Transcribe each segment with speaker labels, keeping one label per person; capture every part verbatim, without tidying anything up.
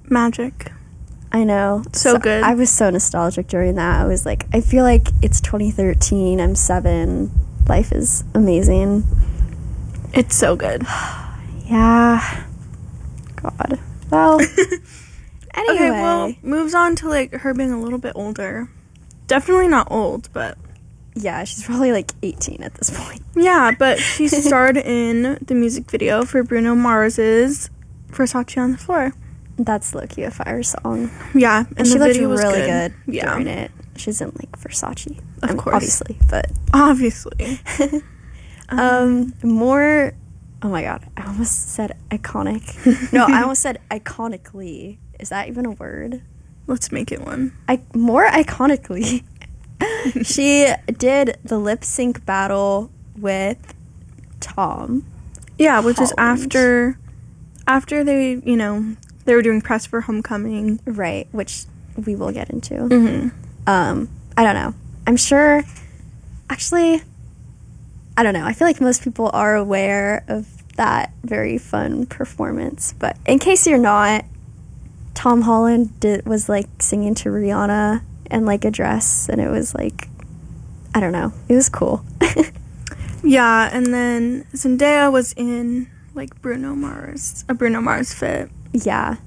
Speaker 1: Magic.
Speaker 2: I know.
Speaker 1: So, so good.
Speaker 2: I was so nostalgic during that. I was like, I feel like it's twenty thirteen. I'm seven. Life is amazing.
Speaker 1: It's so good.
Speaker 2: Yeah. God. Well, anyway.
Speaker 1: Okay, well, moves on to, like, her being a little bit older. Definitely not old, but...
Speaker 2: Yeah, she's probably, like, eighteen at this point.
Speaker 1: Yeah, but she starred in the music video for Bruno Mars's Versace on the Floor.
Speaker 2: That's low-key a fire song.
Speaker 1: Yeah, and,
Speaker 2: and
Speaker 1: the
Speaker 2: she looked
Speaker 1: video was
Speaker 2: really
Speaker 1: good,
Speaker 2: good
Speaker 1: yeah.
Speaker 2: during it. She's in, like, Versace.
Speaker 1: Of
Speaker 2: I mean,
Speaker 1: course.
Speaker 2: Obviously, but...
Speaker 1: Obviously.
Speaker 2: um, um, more... Oh, my God. I almost said iconic. No, I almost said iconically. Is that even a word?
Speaker 1: Let's make it one.
Speaker 2: I More iconically... she did the lip sync battle with Tom.
Speaker 1: Yeah, which
Speaker 2: Holland.
Speaker 1: is after after they, you know, they were doing press for Homecoming.
Speaker 2: Right, which we will get into.
Speaker 1: Mm-hmm.
Speaker 2: Um, I don't know. I'm sure, actually, I don't know. I feel like most people are aware of that very fun performance. But in case you're not, Tom Holland did, was like singing to Rihanna in like a dress, and it was like, I don't know, it was cool.
Speaker 1: Yeah, and then Zendaya was in like Bruno Mars, a Bruno Mars fit.
Speaker 2: Yeah,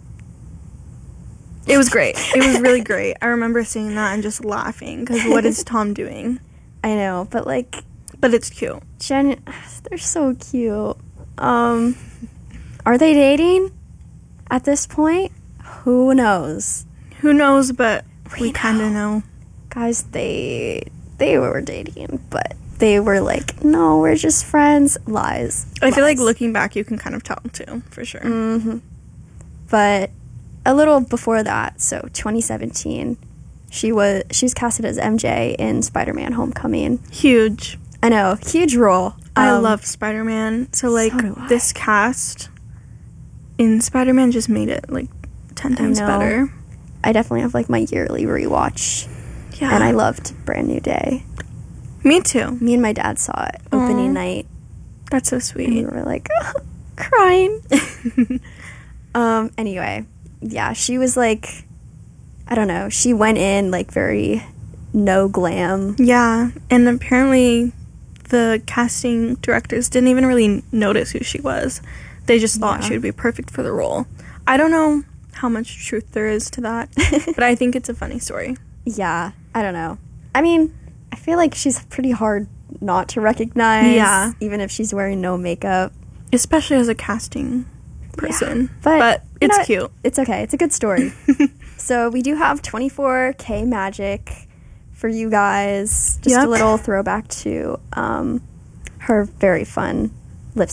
Speaker 1: it was great. It was really great. I remember seeing that and just laughing because what is Tom doing?
Speaker 2: I know, but like,
Speaker 1: but it's cute.
Speaker 2: Jen, they're so cute. Um, are they dating at this point? Who knows?
Speaker 1: Who knows? But we, we kind of know.
Speaker 2: Guys, they they were dating, but they were like, no, we're just friends. Lies.
Speaker 1: I
Speaker 2: Lies.
Speaker 1: feel like looking back, you can kind of tell too, for sure.
Speaker 2: Mm-hmm. But a little before that, so twenty seventeen, she was she was casted as M J in Spider-Man: Homecoming.
Speaker 1: Huge.
Speaker 2: I know, huge role.
Speaker 1: I
Speaker 2: um,
Speaker 1: love Spider-Man. So like
Speaker 2: so
Speaker 1: this cast in Spider-Man just made it like ten times better.
Speaker 2: I definitely have like my yearly rewatch.
Speaker 1: Yeah.
Speaker 2: And I loved Brand New Day.
Speaker 1: Me too.
Speaker 2: Me and my dad saw it opening
Speaker 1: Aww.
Speaker 2: night.
Speaker 1: That's so sweet.
Speaker 2: And we were like crying. um anyway, yeah, she was like, I don't know, she went in like very no glam.
Speaker 1: Yeah, and apparently the casting directors didn't even really notice who she was. They just thought
Speaker 2: yeah.
Speaker 1: she would be perfect for the role. I don't know how much truth there is to that, but I think it's a funny story.
Speaker 2: Yeah, I don't know. I mean, I feel like she's pretty hard not to recognize,
Speaker 1: yeah.
Speaker 2: even if she's wearing no makeup.
Speaker 1: Especially as a casting person.
Speaker 2: Yeah, but
Speaker 1: but it's
Speaker 2: know,
Speaker 1: cute.
Speaker 2: It's okay. It's a good story. So we do have twenty-four K Magic for you guys. Just
Speaker 1: yep.
Speaker 2: a little throwback to um, her very fun